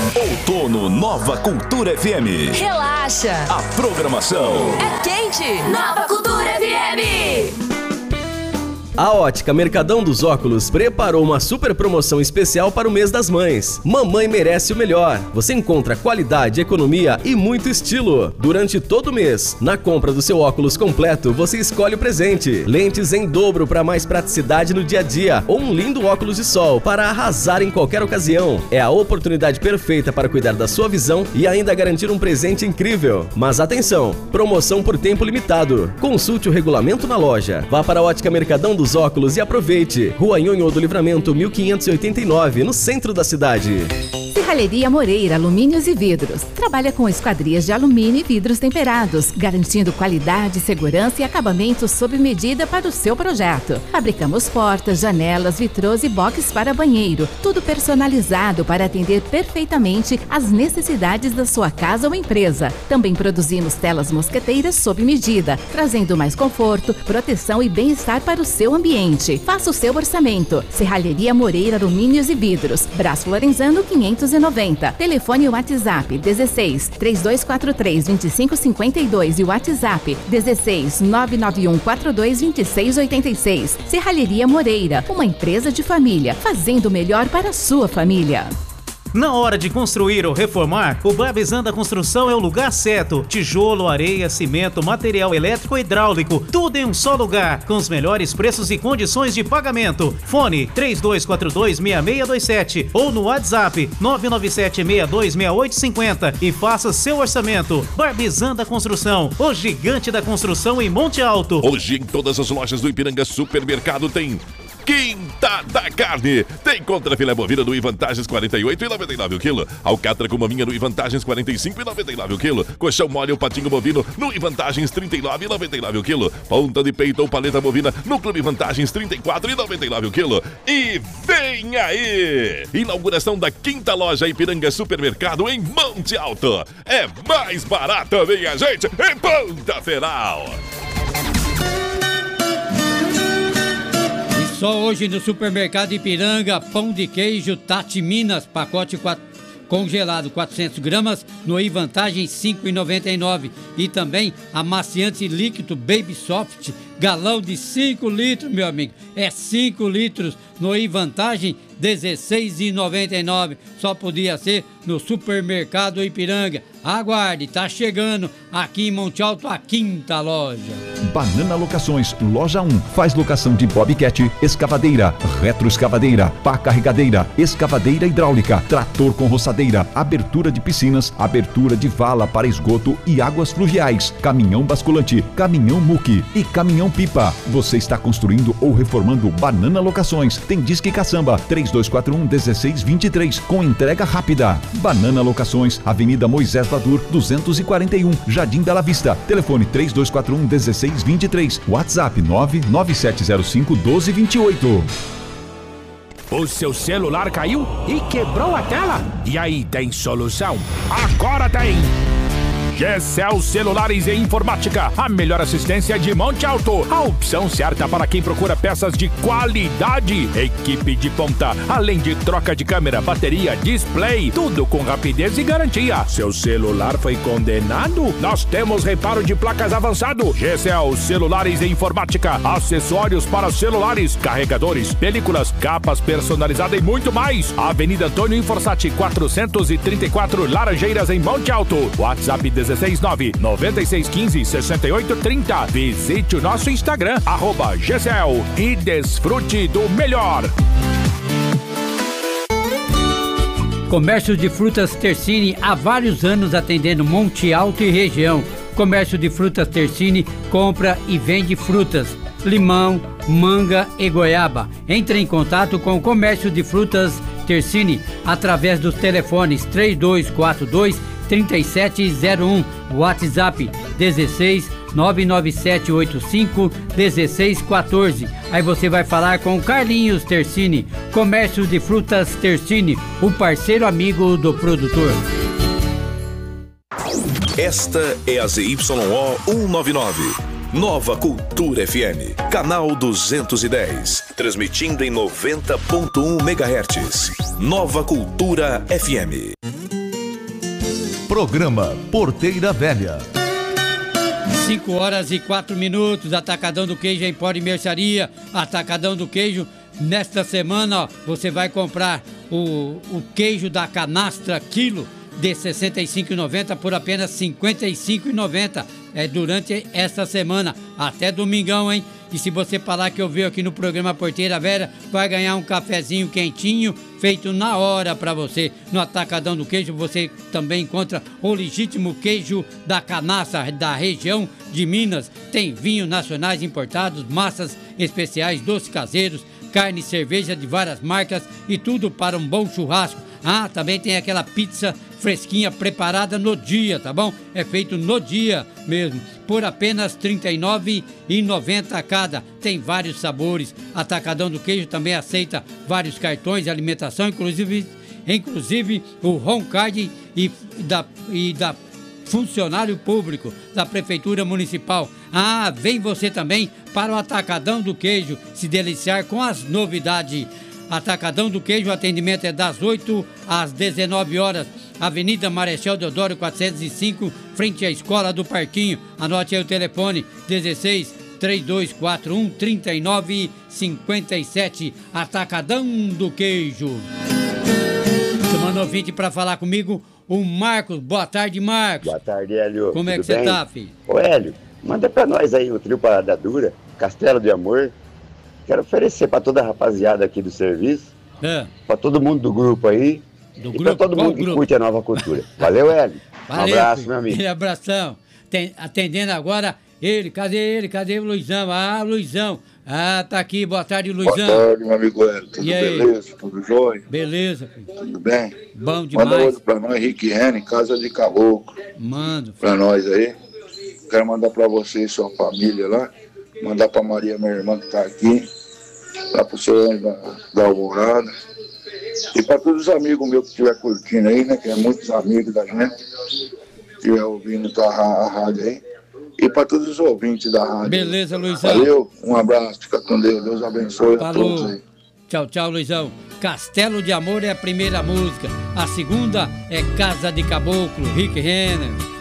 Outono Nova Cultura FM. Relaxa. A programação é quente. Nova Cultura FM. A Ótica Mercadão dos Óculos preparou uma super promoção especial para o mês das mães. Mamãe merece o melhor. Você encontra qualidade, economia e muito estilo. Durante todo o mês, na compra do seu óculos completo, você escolhe o presente. Lentes em dobro para mais praticidade no dia a dia ou um lindo óculos de sol para arrasar em qualquer ocasião. É a oportunidade perfeita para cuidar da sua visão e ainda garantir um presente incrível. Mas atenção, promoção por tempo limitado. Consulte o regulamento na loja. Vá para a Ótica Mercadão dos Óculos e aproveite. Rua Nhonhô do Livramento, 1589, no centro da cidade. Serralheria Moreira, alumínios e vidros. Trabalha com esquadrias de alumínio e vidros temperados, garantindo qualidade, segurança e acabamento sob medida para o seu projeto. Fabricamos portas, janelas, vitrôs e boxes para banheiro, tudo personalizado para atender perfeitamente às necessidades da sua casa ou empresa. Também produzimos telas mosqueteiras sob medida, trazendo mais conforto, proteção e bem-estar para o seu ambiente. Faça o seu orçamento. Serralheria Moreira, alumínios e vidros. Braço Lorenzano, 590. Telefone WhatsApp 16 3243 2552 e WhatsApp 16 991 42 2686. Serralheria Moreira, uma empresa de família, fazendo o melhor para a sua família. Na hora de construir ou reformar, o Barbizan Construção é o lugar certo. Tijolo, areia, cimento, material elétrico e hidráulico, tudo em um só lugar, com os melhores preços e condições de pagamento. Fone 3242-6627 ou no WhatsApp 997-626850 e faça seu orçamento. Barbizan Construção, o gigante da construção em Monte Alto. Hoje em todas as lojas do Ipiranga Supermercado tem Quinta da Carne. Tem contra filé bovina do Ivantagens 48,99 o quilo. Alcatra com maminha no Ivantagens 45,99 o quilo. Colchão mole ou patinho bovino no Ivantagens 39,99 o quilo. Ponta de peito ou paleta bovina no Clube Vantagens 34,99 o quilo. E vem aí! Inauguração da quinta loja Ipiranga Supermercado em Monte Alto. É mais barato, minha gente, em Ponta-Feral. Só hoje no Supermercado Ipiranga, pão de queijo Tati Minas, pacote congelado 400 gramas, no Vantagem 5,99. E também amaciante líquido Baby Soft, galão de 5 litros, meu amigo. É 5 litros no Vantagem 16,99. Só podia ser no Supermercado Ipiranga. Aguarde, tá chegando aqui em Monte Alto a quinta loja. Banana Locações, loja 1. Faz locação de bobcat, escavadeira, retroescavadeira, pá carregadeira, escavadeira hidráulica, trator com roçadeira, abertura de piscinas, abertura de vala para esgoto e águas fluviais, caminhão basculante, caminhão muque e caminhão pipa. Você está construindo ou reformando Banana Locações. Tem Disque Caçamba 3241-1623 com entrega rápida. Banana Locações, Avenida Moisés Badur 241, Jardim Bela Vista. Telefone 3241-1623. WhatsApp 99705-1228. O seu celular caiu e quebrou a tela? E aí, tem solução? Agora tem! GCL Celulares e Informática, a melhor assistência de Monte Alto. A opção certa para quem procura peças de qualidade. Equipe de ponta, além de troca de câmera, bateria, display, tudo com rapidez e garantia. Seu celular foi condenado? Nós temos reparo de placas avançado. GCL Celulares e Informática, acessórios para celulares, carregadores, películas, capas personalizadas e muito mais. Avenida Antônio Inforçati, 434 Laranjeiras, em Monte Alto. WhatsApp 16996156830. Visite o nosso Instagram, @GCL, e desfrute do melhor. Comércio de Frutas Tersini, há vários anos atendendo Monte Alto e região. Comércio de Frutas Tersini compra e vende frutas, limão, manga e goiaba. Entre em contato com o Comércio de Frutas Tersini através dos telefones 3242-3701, WhatsApp 16 99785 1614. Aí você vai falar com o Carlinhos Tersini. Comércio de Frutas Tersini, o parceiro amigo do produtor. Esta é a ZYO 199. Nova Cultura FM, canal 210, transmitindo em 90.1 MHz. Nova Cultura FM. Programa Porteira Velha. 5 horas e 4 minutos, Atacadão do Queijo Empório e Mercearia. Atacadão do Queijo, nesta semana, ó, você vai comprar o queijo da canastra quilo de R$ 65,90 por apenas R$ 55,90. É durante esta semana, até domingão, hein? E se você falar que ouviu aqui no programa Porteira Velha, vai ganhar um cafezinho quentinho, feito na hora para você. No Atacadão do Queijo você também encontra o legítimo queijo da canastra da região de Minas. Tem vinhos nacionais importados, massas especiais, doces caseiros, carne e cerveja de várias marcas e tudo para um bom churrasco. Ah, também tem aquela pizza fresquinha preparada no dia, tá bom? É feito no dia mesmo, por apenas R$ 39,90 cada. Tem vários sabores. Atacadão do Queijo também aceita vários cartões de alimentação, inclusive o Home Card e da funcionário público da Prefeitura Municipal. Ah, vem você também para o Atacadão do Queijo se deliciar com as novidades. Atacadão do Queijo, o atendimento é das 8 às 19 horas. Avenida Marechal Deodoro 405, frente à Escola do Parquinho. Anote aí o telefone, 16 3241 3957. Atacadão do Queijo. Chamando ouvinte para falar comigo, o Marcos. Boa tarde, Marcos. Boa tarde, Hélio. Como é que você tá, filho? Ô, Hélio, manda pra nós aí o trio Parada Dura, Castelo de Amor. Quero oferecer pra toda a rapaziada aqui do serviço, pra todo mundo do grupo aí, pra todo mundo que curte a nova cultura. Valeu, Hélio. Valeu, um abraço, filho. meu amigo. Aquele abração. Atendendo agora ele. Cadê o Luizão? Ah, Luizão. Ah, tá aqui. Boa tarde, Luizão. Boa tarde, meu amigo Hélio. Tudo beleza? Tudo jóia? Beleza, filho. Tudo bem? Bom demais. Manda outro pra nós, Henrique Rene, Casa de Caboclo. Manda. Pra nós aí. Quero mandar pra você e sua família lá. Mandar pra Maria, minha irmã, que tá aqui. Lá pro senhor da Alvorada. E pra todos os amigos meus que estiver curtindo aí, né? Que é muitos amigos da gente. Que estiver ouvindo a rádio aí. E pra todos os ouvintes da rádio. Beleza, Luizão. Valeu, um abraço, fica com Deus. Deus abençoe a todos aí. Tchau, tchau, Luizão. Castelo de Amor é a primeira música. A segunda é Casa de Caboclo, Rick Renner.